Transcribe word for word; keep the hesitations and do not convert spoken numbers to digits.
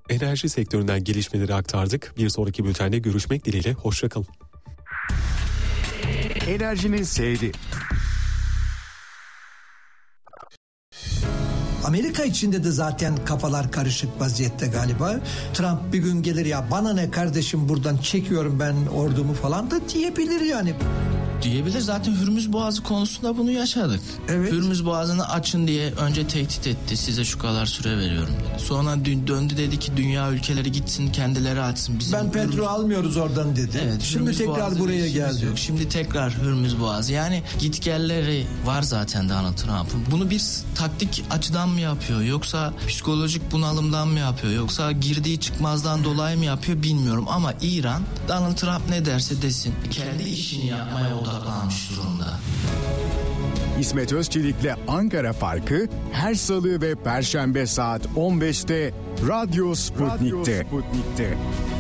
Enerji sektöründen gelişmeleri aktardık. Bir sonraki bültende görüşmek dileğiyle. Hoşça kalın. Enerjinin seyri. Amerika içinde de zaten kafalar karışık vaziyette galiba. Trump bir gün gelir ya bana ne kardeşim buradan çekiyorum ben ordumu falan da diyebilir yani. Diyebilir, zaten Hürmüz Boğazı konusunda bunu yaşadık. Evet. Hürmüz Boğazı'nı açın diye önce tehdit etti, size şu kadar süre veriyorum dedi. Sonra döndü dedi ki dünya ülkeleri gitsin kendileri açsın. Bizim ben petrol Hürmüz... almıyoruz oradan dedi. Evet, şimdi Hürmüz tekrar Boğazı buraya geldi. yok. Şimdi tekrar Hürmüz Boğazı, yani gitgelleri var zaten Donald Trump'ın. Bunu bir taktik açıdan mı yapıyor yoksa psikolojik bunalımdan mı yapıyor yoksa girdiği çıkmazdan dolayı mı yapıyor bilmiyorum ama İran Donald Trump ne derse desin kendi işini yapmaya odaklanmış durumda. İsmet Özçelik'le Ankara Farkı her salı ve perşembe saat on beşte Radyo Sputnik'te. Radyo Sputnik'te.